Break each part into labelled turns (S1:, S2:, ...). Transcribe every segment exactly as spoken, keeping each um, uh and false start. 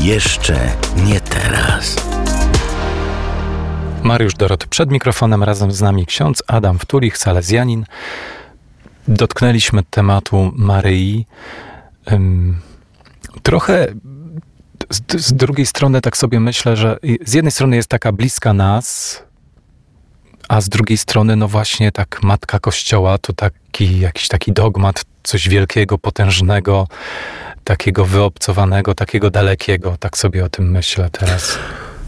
S1: Jeszcze nie teraz.
S2: Mariusz Dorot przed mikrofonem, razem z nami ksiądz Adam Wtulich, salezjanin. Dotknęliśmy tematu Maryi. Um, trochę z, z drugiej strony tak sobie myślę, że z jednej strony jest taka bliska nas, a z drugiej strony no właśnie tak Matka Kościoła to taki jakiś taki dogmat, coś wielkiego, potężnego, takiego wyobcowanego, takiego dalekiego. Tak sobie o tym myślę teraz.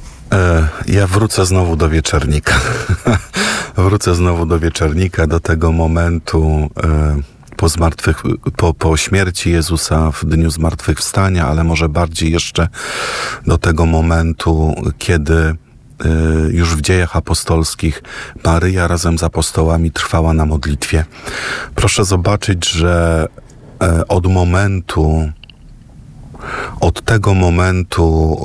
S3: Ja wrócę znowu do Wieczernika. wrócę znowu do Wieczernika, do tego momentu po, zmartwych, po, po śmierci Jezusa w dniu zmartwychwstania, ale może bardziej jeszcze do tego momentu, kiedy już w dziejach apostolskich Maryja razem z apostołami trwała na modlitwie. Proszę zobaczyć, że od momentu Od tego momentu,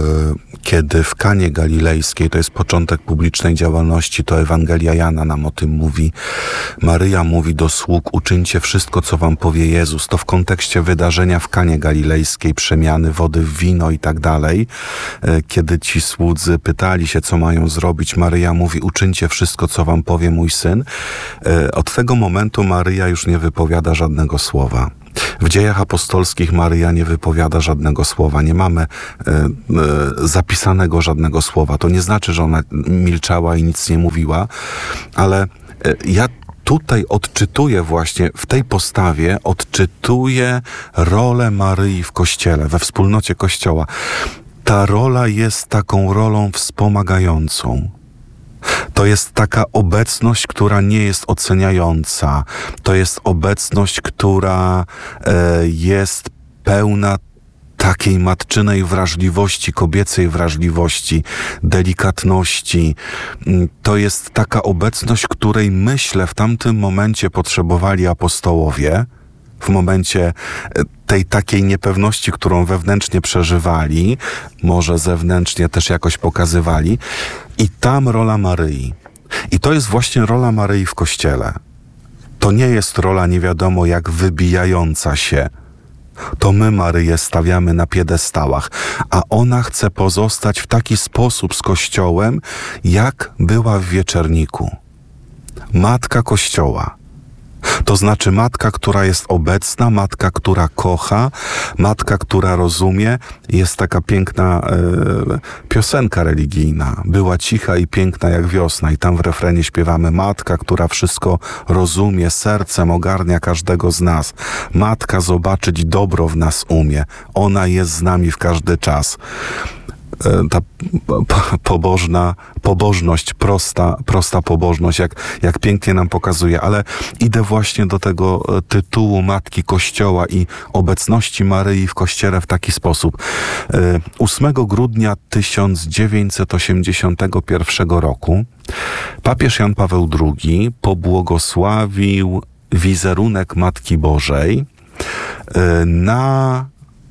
S3: kiedy w Kanie Galilejskiej, to jest początek publicznej działalności, to Ewangelia Jana nam o tym mówi, Maryja mówi do sług: uczyńcie wszystko, co wam powie Jezus. To w kontekście wydarzenia w Kanie Galilejskiej, przemiany wody w wino i tak dalej. Kiedy ci słudzy pytali się, co mają zrobić, Maryja mówi: uczyńcie wszystko, co wam powie mój syn. Od tego momentu Maryja już nie wypowiada żadnego słowa. W dziejach apostolskich Maryja nie wypowiada żadnego słowa. Nie mamy e, e, zapisanego żadnego słowa. To nie znaczy, że ona milczała i nic nie mówiła, ale e, ja tutaj odczytuję właśnie, w tej postawie odczytuję rolę Maryi w Kościele, we wspólnocie Kościoła. Ta rola jest taką rolą wspomagającą. To jest taka obecność, która nie jest oceniająca. To jest obecność, która e, jest pełna takiej matczynej wrażliwości, kobiecej wrażliwości, delikatności. To jest taka obecność, której, myślę, w tamtym momencie potrzebowali apostołowie. W momencie tej takiej niepewności, którą wewnętrznie przeżywali, może zewnętrznie też jakoś pokazywali. I tam rola Maryi. I to jest właśnie rola Maryi w Kościele. To nie jest rola nie wiadomo jak wybijająca się. To my Maryję stawiamy na piedestałach, a ona chce pozostać w taki sposób z Kościołem, jak była w Wieczerniku. Matka Kościoła. To znaczy matka, która jest obecna, matka, która kocha, matka, która rozumie. Jest taka piękna e, piosenka religijna. Była cicha i piękna jak wiosna. I tam w refrenie śpiewamy: matka, która wszystko rozumie, sercem ogarnia każdego z nas. Matka zobaczyć dobro w nas umie. Ona jest z nami w każdy czas. Ta pobożna, pobożność, prosta, prosta pobożność, jak, jak pięknie nam pokazuje. Ale idę właśnie do tego tytułu Matki Kościoła i obecności Maryi w Kościele w taki sposób. ósmego grudnia tysiąc dziewięćset osiemdziesiątego pierwszego roku papież Jan Paweł drugi pobłogosławił wizerunek Matki Bożej na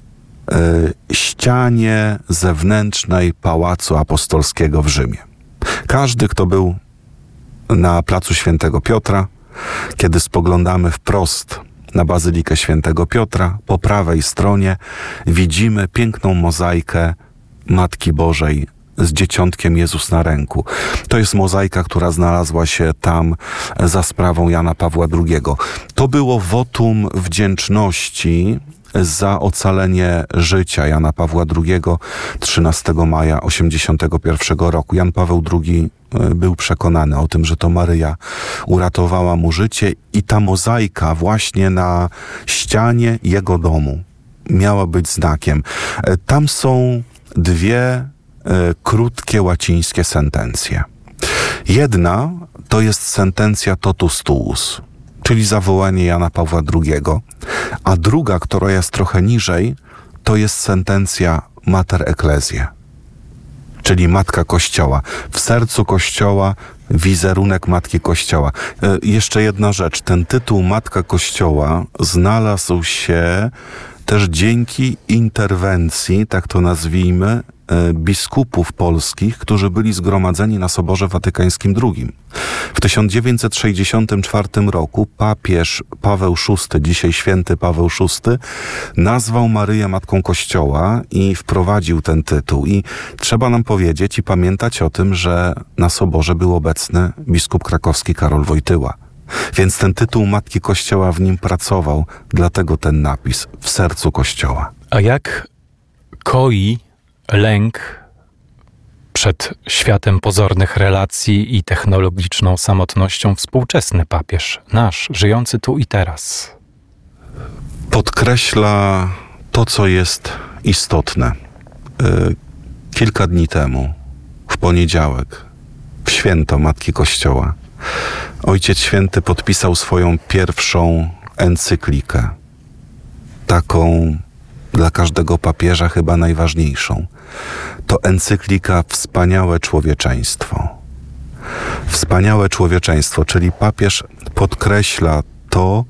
S3: ścianie zewnętrznej Pałacu Apostolskiego w Rzymie. Każdy, kto był na placu Świętego Piotra, kiedy spoglądamy wprost na Bazylikę Świętego Piotra, po prawej stronie widzimy piękną mozaikę Matki Bożej z dzieciątkiem Jezus na ręku. To jest mozaika, która znalazła się tam za sprawą Jana Pawła drugiego. To było wotum wdzięczności za ocalenie życia Jana Pawła drugiego trzynastego maja osiemdziesiątego pierwszego roku. Jan Paweł drugi był przekonany o tym, że to Maryja uratowała mu życie i ta mozaika właśnie na ścianie jego domu miała być znakiem. Tam są dwie e, krótkie łacińskie sentencje. Jedna to jest sentencja totus tuus, czyli zawołanie Jana Pawła drugiego, a druga, która jest trochę niżej, to jest sentencja Mater Ecclesiae, czyli Matka Kościoła. W sercu Kościoła wizerunek Matki Kościoła. E, jeszcze jedna rzecz, ten tytuł Matka Kościoła znalazł się też dzięki interwencji, tak to nazwijmy, biskupów polskich, którzy byli zgromadzeni na Soborze Watykańskim drugim. W tysiąc dziewięćset sześćdziesiątym czwartym roku papież Paweł szósty, dzisiaj święty Paweł szósty, nazwał Maryję Matką Kościoła i wprowadził ten tytuł. I trzeba nam powiedzieć i pamiętać o tym, że na Soborze był obecny biskup krakowski Karol Wojtyła. Więc ten tytuł Matki Kościoła w nim pracował, dlatego ten napis w sercu Kościoła.
S2: A jak koi lęk przed światem pozornych relacji i technologiczną samotnością współczesny papież, nasz, żyjący tu i teraz?
S3: Podkreśla to, co jest istotne. Kilka dni temu, w poniedziałek, w święto Matki Kościoła, Ojciec Święty podpisał swoją pierwszą encyklikę. Taką dla każdego papieża chyba najważniejszą. To encyklika Wspaniałe Człowieczeństwo. Wspaniałe Człowieczeństwo, czyli papież podkreśla to,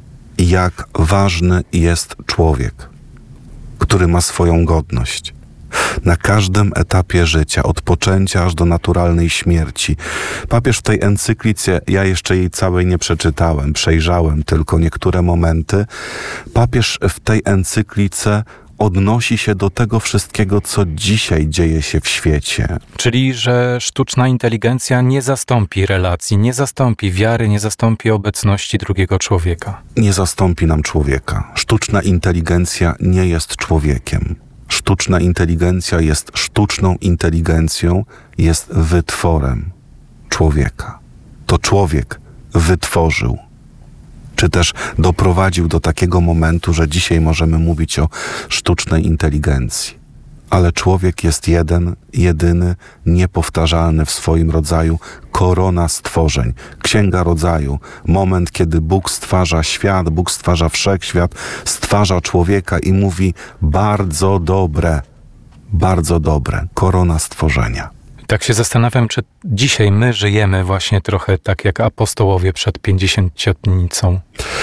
S3: jak ważny jest człowiek, który ma swoją godność. Na każdym etapie życia, od poczęcia aż do naturalnej śmierci. Papież w tej encyklice, ja jeszcze jej całej nie przeczytałem, przejrzałem tylko niektóre momenty. Papież w tej encyklice odnosi się do tego wszystkiego, co dzisiaj dzieje się w świecie.
S2: Czyli, że sztuczna inteligencja nie zastąpi relacji, nie zastąpi wiary, nie zastąpi obecności drugiego człowieka.
S3: Nie zastąpi nam człowieka. Sztuczna inteligencja nie jest człowiekiem. Sztuczna inteligencja jest sztuczną inteligencją, jest wytworem człowieka. To człowiek wytworzył, czy też doprowadził do takiego momentu, że dzisiaj możemy mówić o sztucznej inteligencji. Ale człowiek jest jeden, jedyny, niepowtarzalny w swoim rodzaju, korona stworzeń. Księga Rodzaju, moment, kiedy Bóg stwarza świat, Bóg stwarza wszechświat, stwarza człowieka i mówi bardzo dobre, bardzo dobre, korona stworzenia.
S2: Tak się zastanawiam, czy dzisiaj my żyjemy właśnie trochę tak jak apostołowie przed pięćdziesięciolетnicą.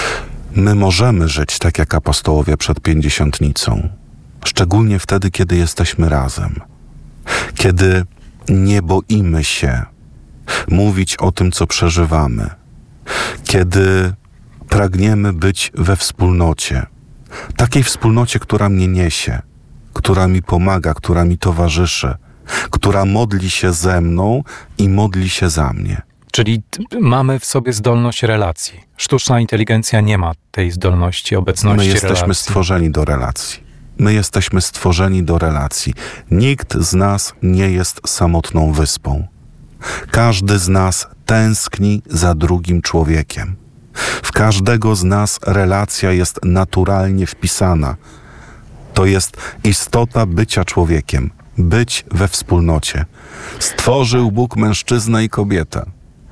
S3: My możemy żyć tak jak apostołowie przed pięćdziesiątnicą. Szczególnie wtedy, kiedy jesteśmy razem. Kiedy nie boimy się mówić o tym, co przeżywamy. Kiedy pragniemy być we wspólnocie. Takiej wspólnocie, która mnie niesie, która mi pomaga, która mi towarzyszy, która modli się ze mną i modli się za mnie.
S2: Czyli mamy w sobie zdolność relacji. Sztuczna inteligencja nie ma tej zdolności, obecności
S3: relacji. My jesteśmy
S2: relacji.
S3: stworzeni do relacji. My jesteśmy stworzeni do relacji. Nikt z nas nie jest samotną wyspą. Każdy z nas tęskni za drugim człowiekiem. W każdego z nas relacja jest naturalnie wpisana. To jest istota bycia człowiekiem. Być we wspólnocie. Stworzył Bóg mężczyznę i kobietę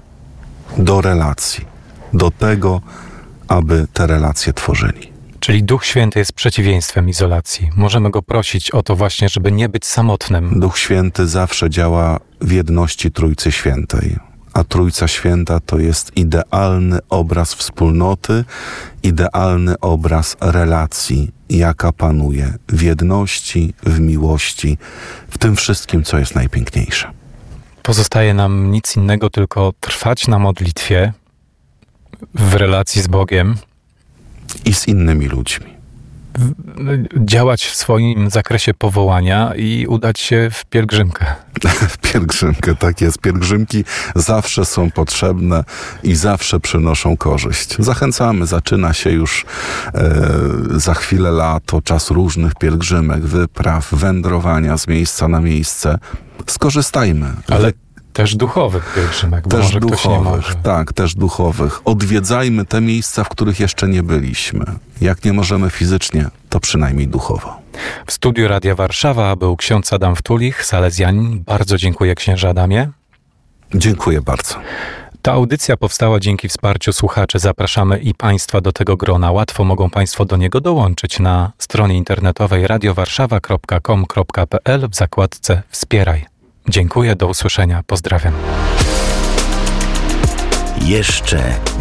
S3: do relacji. Do tego, aby te relacje tworzyli.
S2: Czyli Duch Święty jest przeciwieństwem izolacji. Możemy Go prosić o to właśnie, żeby nie być samotnym.
S3: Duch Święty zawsze działa w jedności Trójcy Świętej. A Trójca Święta to jest idealny obraz wspólnoty, idealny obraz relacji, jaka panuje w jedności, w miłości, w tym wszystkim, co jest najpiękniejsze.
S2: Pozostaje nam nic innego, tylko trwać na modlitwie w relacji z Bogiem.
S3: I z innymi ludźmi.
S2: Działać w swoim zakresie powołania i udać się w pielgrzymkę.
S3: W pielgrzymkę, tak jest. Pielgrzymki zawsze są potrzebne i zawsze przynoszą korzyść. Zachęcamy, zaczyna się już e, za chwilę lato, czas różnych pielgrzymek, wypraw, wędrowania z miejsca na miejsce. Skorzystajmy.
S2: Ale też duchowych pielgrzymek, bo
S3: też
S2: może
S3: duchowych,
S2: ktoś nie może.
S3: Tak, też duchowych. Odwiedzajmy te miejsca, w których jeszcze nie byliśmy. Jak nie możemy fizycznie, to przynajmniej duchowo.
S2: W studiu Radia Warszawa był ksiądz Adam Wtulich, salezjanin. Bardzo dziękuję, księże Adamie.
S3: Dziękuję bardzo.
S2: Ta audycja powstała dzięki wsparciu słuchaczy. Zapraszamy i Państwa do tego grona. Łatwo mogą Państwo do niego dołączyć na stronie internetowej radiowarszawa kropka com kropka p l w zakładce Wspieraj. Dziękuję, do usłyszenia. Pozdrawiam.
S1: Jeszcze